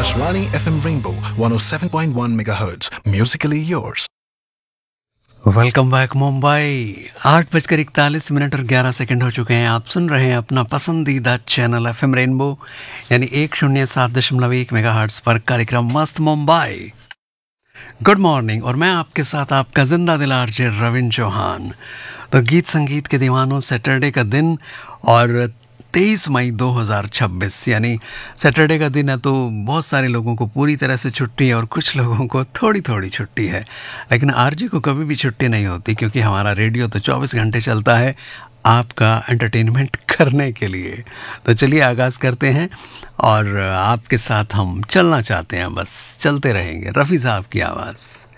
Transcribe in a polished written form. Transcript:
Akashvani FM Rainbow 107.1 MHz. Musically yours. Welcome back Mumbai. 8:41 और 11 second हो चुके हैं। आप सुन रहे हैं अपना पसंदीदा चैनल FM रेनबो यानी 107.1 मेगाहर्ट्ज पर कार्यक्रम मस्त मुंबई। गुड मॉर्निंग और मैं आपके साथ आपका जिंदा दिल आरजे रविंद्र चौहान। तो गीत संगीत के दीवानों, सैटरडे का दिन और 23 मई 2026 यानी सैटरडे का दिन है, तो बहुत सारे लोगों को पूरी तरह से छुट्टी है और कुछ लोगों को थोड़ी थोड़ी छुट्टी है। लेकिन आरजे को कभी भी छुट्टी नहीं होती, क्योंकि हमारा रेडियो तो 24 घंटे चलता है आपका एंटरटेनमेंट करने के लिए। तो चलिए आगाज़ करते हैं और आपके साथ हम चलना चाहते हैं, बस चलते रहेंगे। रफ़ी साहब की आवाज़।